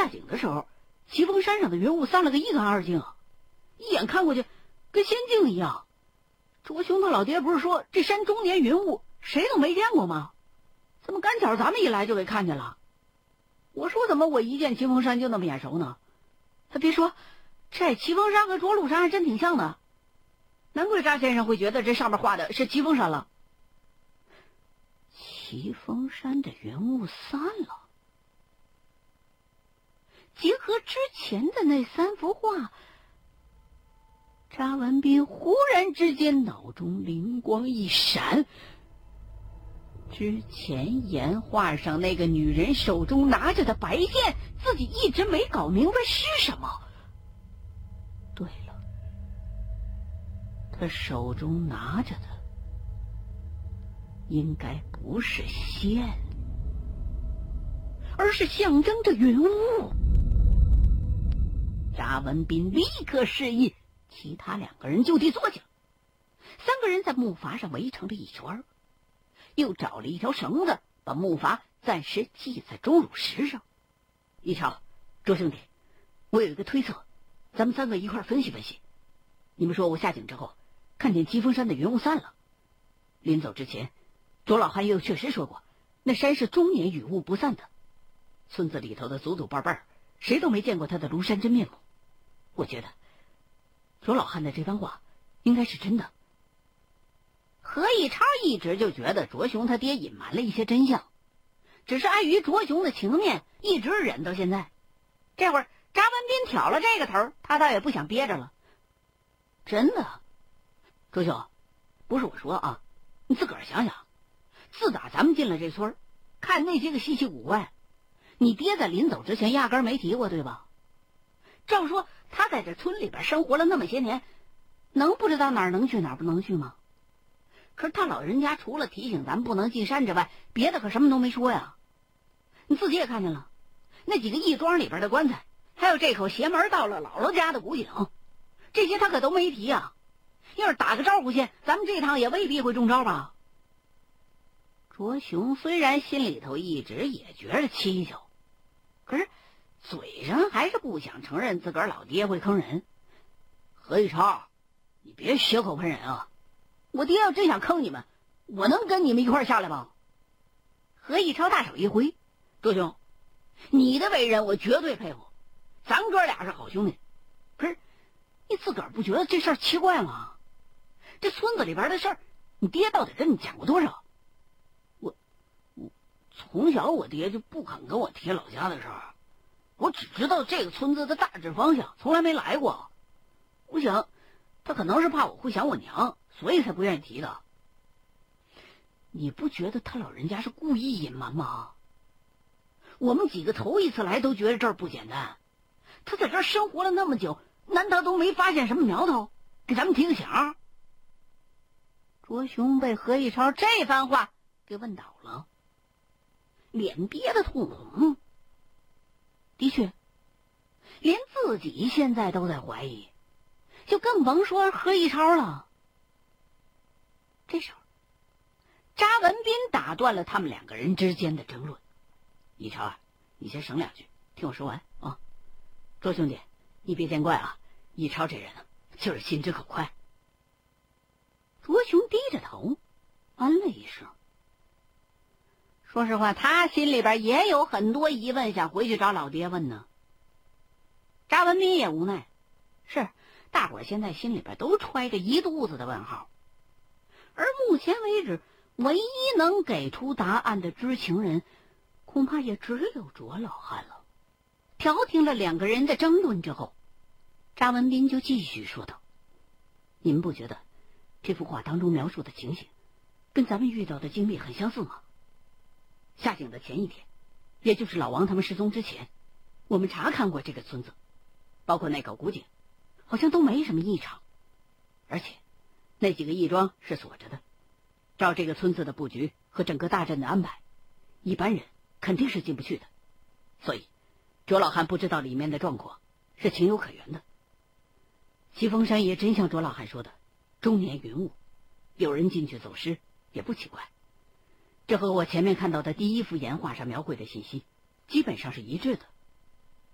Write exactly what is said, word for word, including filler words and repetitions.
下井的时候，奇峰山上的云雾散了个一干二净啊，一眼看过去跟仙境一样。卓兄他老爹不是说这山终年云雾谁都没见过吗？怎么赶巧咱们一来就给看见了？我说怎么我一见奇峰山就那么眼熟呢？他别说，这奇峰山和涿鹿山还真挺像的，难怪查先生会觉得这上面画的是奇峰山了。奇峰山的云雾散了，结合之前的那三幅画，查文斌忽然之间脑中灵光一闪，之前岩画上那个女人手中拿着的白线，自己一直没搞明白是什么。对了，她手中拿着的应该不是线，而是象征着云雾。查文斌立刻示意其他两个人就地坐下，三个人在木筏上围成了一圈，又找了一条绳子把木筏暂时系在钟乳石上。一超，周兄弟，我有一个推测，咱们三个一块分析分析。你们说我下井之后看见奇峰山的云雾散了，临走之前卓老汉又确实说过那山是终年雨雾不散的，村子里头的祖祖辈辈谁都没见过他的庐山真面目。我觉得卓老汉的这番话应该是真的。何以超一直就觉得卓雄他爹隐瞒了一些真相，只是碍于卓雄的情面一直忍到现在。这会儿查文斌挑了这个头，他倒也不想憋着了。真的，卓雄，不是我说啊，你自个儿想想，自打咱们进了这村，看那些个稀奇古怪，你爹在临走之前压根儿没提过，对吧？照说他在这村里边生活了那么些年，能不知道哪儿能去哪儿不能去吗？可是他老人家除了提醒咱们不能进山之外，别的可什么都没说呀。你自己也看见了，那几个义庄里边的棺材，还有这口邪门到了姥姥家的古井，这些他可都没提啊。要是打个招呼先，咱们这趟也未必会中招吧。卓雄虽然心里头一直也觉着蹊跷，可是嘴上还是不想承认自个儿老爹会坑人。何一超，你别血口喷人啊！我爹要真想坑你们，我能跟你们一块下来吗？何一超大手一挥，卓兄，你的为人我绝对佩服，咱哥俩是好兄弟。可是你自个儿不觉得这事儿奇怪吗？这村子里边的事儿，你爹到底跟你讲过多少？我我从小我爹就不肯跟我提老家的事儿，我只知道这个村子的大致方向，从来没来过。我想他可能是怕我会想我娘，所以才不愿意提的。你不觉得他老人家是故意隐瞒吗？我们几个头一次来都觉得这儿不简单，他在这儿生活了那么久，难道都没发现什么苗头给咱们提个醒？卓雄被何一超这番话给问倒了，脸憋得通红。的确，连自己现在都在怀疑，就更甭说何一超了。这时候查文斌打断了他们两个人之间的争论。一超啊，你先省两句，听我说完啊。周兄弟，你别见怪啊，一超这人啊，就是心直口快。卓雄低着头嗯了一声，说实话他心里边也有很多疑问，想回去找老爹问呢。查文斌也无奈，是大伙儿现在心里边都揣着一肚子的问号，而目前为止唯一能给出答案的知情人恐怕也只有卓老汉了。调停了两个人的争论之后，查文斌就继续说道，你们不觉得这幅画当中描述的情形跟咱们遇到的经历很相似吗？下井的前一天，也就是老王他们失踪之前，我们查看过这个村子，包括那口古井，好像都没什么异常。而且那几个义庄是锁着的，照这个村子的布局和整个大阵的安排，一般人肯定是进不去的。所以卓老汉不知道里面的状况是情有可原的。奇峰山也真像卓老汉说的，终年云雾，有人进去走失也不奇怪。这和我前面看到的第一幅岩画上描绘的信息基本上是一致的。